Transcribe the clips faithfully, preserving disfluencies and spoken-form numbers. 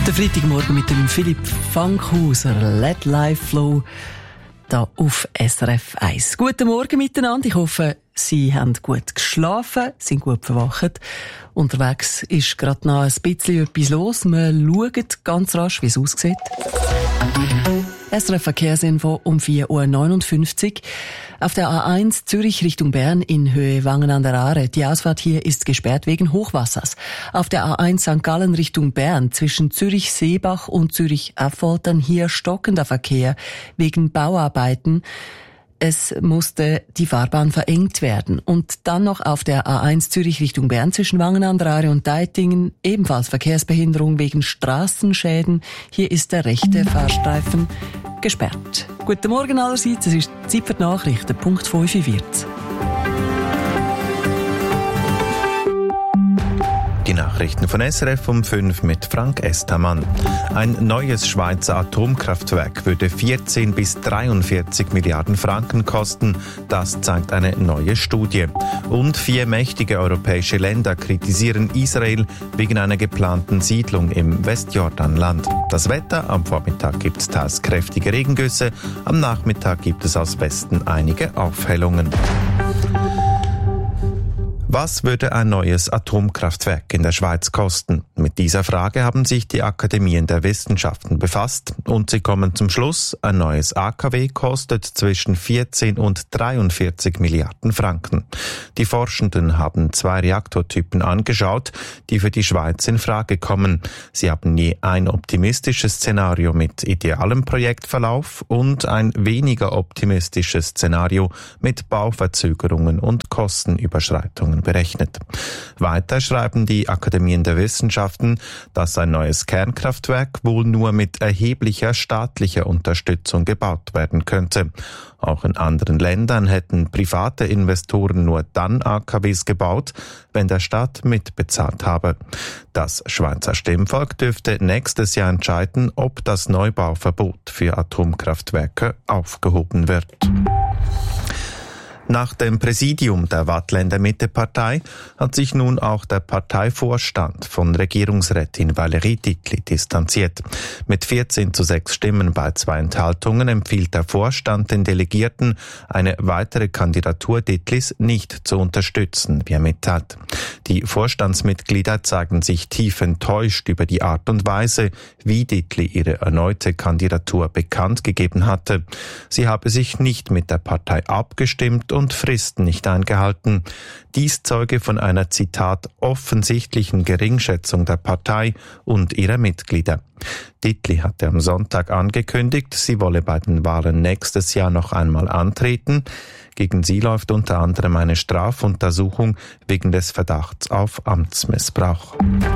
Der Freitagmorgen mit dem Philipp Fankhauser, Let Life Flow, da auf S R F eins. Guten Morgen miteinander. Ich hoffe, Sie haben gut geschlafen, sind gut verwacht. Unterwegs ist gerade noch ein bisschen etwas los. Wir schauen ganz rasch, wie es aussieht. S R F Verkehrsinfo um vier Uhr neunundfünfzig. Auf der A eins Zürich Richtung Bern in Höhe Wangen an der Aare. Die Ausfahrt hier ist gesperrt wegen Hochwassers. Auf der A eins Sankt Gallen Richtung Bern zwischen Zürich-Seebach und Zürich-Affoltern hier stockender Verkehr wegen Bauarbeiten. Es musste die Fahrbahn verengt werden. Und dann noch auf der A eins Zürich Richtung Bern zwischen Wangen an der Aare und Deitingen ebenfalls Verkehrsbehinderung wegen Straßenschäden. Hier ist der rechte Fahrstreifen gesperrt. Guten Morgen allerseits, es ist Zeit für die Nachrichten, Punkt fünfundvierzig. Die Nachrichten von S R F um fünf mit Frank Estermann. Ein neues Schweizer Atomkraftwerk würde vierzehn bis dreiundvierzig Milliarden Franken kosten. Das zeigt eine neue Studie. Und vier mächtige europäische Länder kritisieren Israel wegen einer geplanten Siedlung im Westjordanland. Das Wetter: am Vormittag gibt es teils kräftige Regengüsse, am Nachmittag gibt es aus Westen einige Aufhellungen. Was würde ein neues Atomkraftwerk in der Schweiz kosten? Mit dieser Frage haben sich die Akademien der Wissenschaften befasst und sie kommen zum Schluss, ein neues A K W kostet zwischen vierzehn und dreiundvierzig Milliarden Franken. Die Forschenden haben zwei Reaktortypen angeschaut, die für die Schweiz in Frage kommen. Sie haben je ein optimistisches Szenario mit idealem Projektverlauf und ein weniger optimistisches Szenario mit Bauverzögerungen und Kostenüberschreitungen berechnet. Weiter schreiben die Akademien der Wissenschaften, dass ein neues Kernkraftwerk wohl nur mit erheblicher staatlicher Unterstützung gebaut werden könnte. Auch in anderen Ländern hätten private Investoren nur dann A K Ws gebaut, wenn der Staat mitbezahlt habe. Das Schweizer Stimmvolk dürfte nächstes Jahr entscheiden, ob das Neubauverbot für Atomkraftwerke aufgehoben wird. Nach dem Präsidium der Waadtländer Mitte-Partei hat sich nun auch der Parteivorstand von Regierungsrätin Valérie Dietli distanziert. Mit vierzehn zu sechs Stimmen bei zwei Enthaltungen empfiehlt der Vorstand den Delegierten, eine weitere Kandidatur Dietlis nicht zu unterstützen, wie er mitteilt. Die Vorstandsmitglieder zeigen sich tief enttäuscht über die Art und Weise, wie Dietli ihre erneute Kandidatur bekannt gegeben hatte. Sie habe sich nicht mit der Partei abgestimmt und Fristen nicht eingehalten. Dies zeuge von einer, Zitat, offensichtlichen Geringschätzung der Partei und ihrer Mitglieder. Dietli hatte am Sonntag angekündigt, sie wolle bei den Wahlen nächstes Jahr noch einmal antreten. Gegen sie läuft unter anderem eine Strafuntersuchung wegen des Verdachts auf Amtsmissbrauch.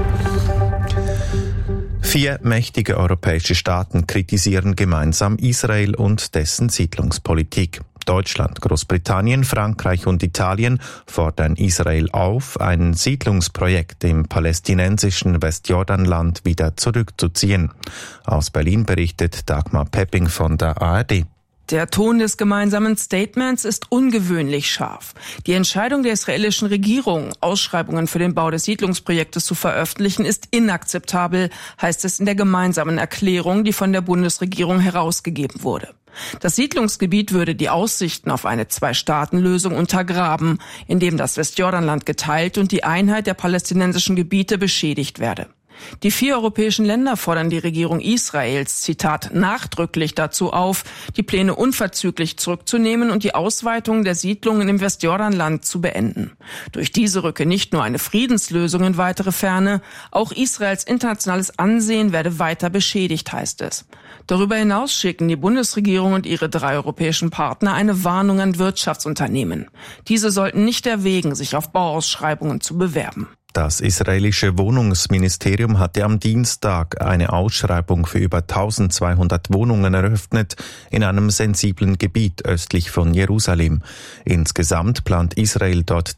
Vier mächtige europäische Staaten kritisieren gemeinsam Israel und dessen Siedlungspolitik. Deutschland, Großbritannien, Frankreich und Italien fordern Israel auf, ein Siedlungsprojekt im palästinensischen Westjordanland wieder zurückzuziehen. Aus Berlin berichtet Dagmar Pepping von der A R D. Der Ton des gemeinsamen Statements ist ungewöhnlich scharf. Die Entscheidung der israelischen Regierung, Ausschreibungen für den Bau des Siedlungsprojektes zu veröffentlichen, ist inakzeptabel, heißt es in der gemeinsamen Erklärung, die von der Bundesregierung herausgegeben wurde. Das Siedlungsgebiet würde die Aussichten auf eine Zwei-Staaten-Lösung untergraben, indem das Westjordanland geteilt und die Einheit der palästinensischen Gebiete beschädigt werde. Die vier europäischen Länder fordern die Regierung Israels, Zitat, nachdrücklich dazu auf, die Pläne unverzüglich zurückzunehmen und die Ausweitung der Siedlungen im Westjordanland zu beenden. Durch diese rücke nicht nur eine Friedenslösung in weitere Ferne, auch Israels internationales Ansehen werde weiter beschädigt, heißt es. Darüber hinaus schicken die Bundesregierung und ihre drei europäischen Partner eine Warnung an Wirtschaftsunternehmen. Diese sollten nicht erwägen, sich auf Bauausschreibungen zu bewerben. Das israelische Wohnungsministerium hatte am Dienstag eine Ausschreibung für über eintausendzweihundert Wohnungen eröffnet in einem sensiblen Gebiet östlich von Jerusalem. Insgesamt plant Israel dort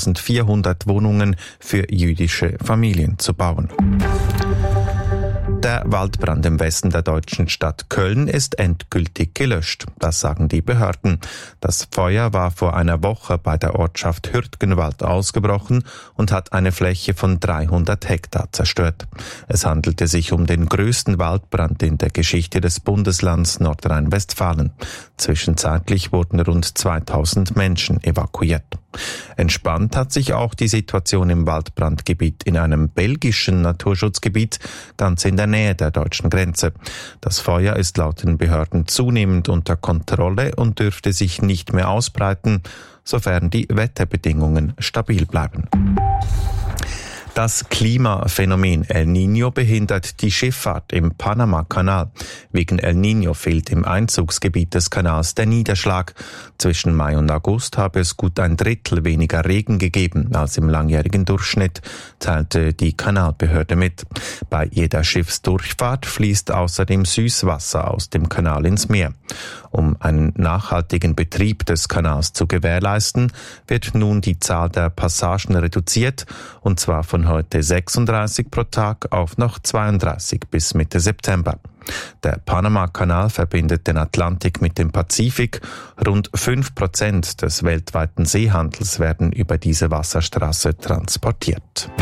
dreitausendvierhundert Wohnungen für jüdische Familien zu bauen. Der Der Waldbrand im Westen der deutschen Stadt Köln ist endgültig gelöscht. Das sagen die Behörden. Das Feuer war vor einer Woche bei der Ortschaft Hürtgenwald ausgebrochen und hat eine Fläche von dreihundert Hektar zerstört. Es handelte sich um den größten Waldbrand in der Geschichte des Bundeslands Nordrhein-Westfalen. Zwischenzeitlich wurden rund zweitausend Menschen evakuiert. Entspannt hat sich auch die Situation im Waldbrandgebiet in einem belgischen Naturschutzgebiet ganz in der Nähe der deutschen Grenze. Das Feuer ist laut den Behörden zunehmend unter Kontrolle und dürfte sich nicht mehr ausbreiten, sofern die Wetterbedingungen stabil bleiben. Das Klimaphänomen El Niño behindert die Schifffahrt im Panama-Kanal. Wegen El Niño fehlt im Einzugsgebiet des Kanals der Niederschlag. Zwischen Mai und August habe es gut ein Drittel weniger Regen gegeben als im langjährigen Durchschnitt, teilte die Kanalbehörde mit. Bei jeder Schiffsdurchfahrt fließt außerdem Süßwasser aus dem Kanal ins Meer. Um einen nachhaltigen Betrieb des Kanals zu gewährleisten, wird nun die Zahl der Passagen reduziert, und zwar von heute sechsunddreißig pro Tag auf noch zweiunddreißig bis Mitte September. Der Panama-Kanal verbindet den Atlantik mit dem Pazifik. Rund fünf Prozent des weltweiten Seehandels werden über diese Wasserstraße transportiert.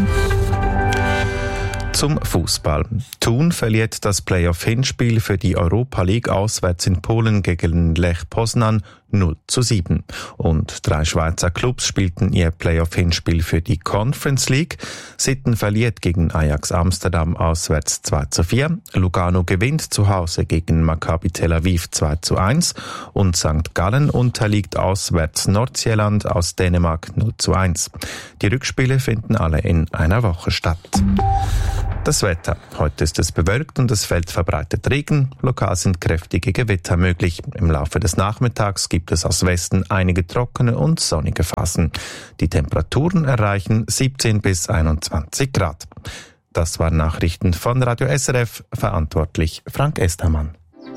Zum Fußball. Thun verliert das Playoff-Hinspiel für die Europa League auswärts in Polen gegen Lech Poznan null zu sieben. Und drei Schweizer Clubs spielten ihr Playoff-Hinspiel für die Conference League. Sitten verliert gegen Ajax Amsterdam auswärts zwei zu vier. Lugano gewinnt zu Hause gegen Maccabi Tel Aviv zwei zu eins. Und Sankt Gallen unterliegt auswärts Nordirland aus Dänemark null zu eins. Die Rückspiele finden alle in einer Woche statt. Das Wetter. Heute ist es bewölkt und es fällt verbreitet Regen. Lokal sind kräftige Gewitter möglich. Im Laufe des Nachmittags gibt es aus Westen einige trockene und sonnige Phasen. Die Temperaturen erreichen siebzehn bis einundzwanzig Grad. Das waren Nachrichten von Radio S R F, verantwortlich Frank Estermann.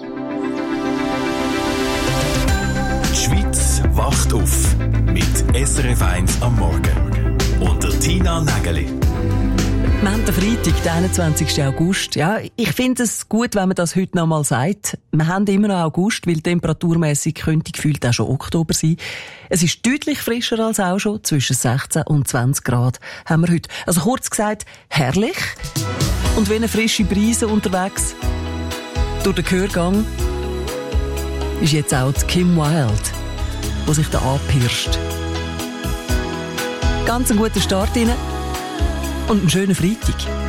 Die Schweiz wacht auf mit S R F eins am Morgen. Und der Tina Nägeli. Wir haben den Freitag, den einundzwanzigsten August. Ja, ich finde es gut, wenn man das heute noch mal sagt. Wir haben immer noch August, weil temperaturmässig könnte gefühlt auch schon Oktober sein. Es ist deutlich frischer als auch schon. Zwischen sechzehn und zwanzig Grad haben wir heute. Also kurz gesagt, herrlich. Und wie eine frische Brise unterwegs durch den Gehörgang ist jetzt auch die Kim Wilde, die sich da anpirscht. Ganz ein guter Start rein. Und einen schönen Freitag.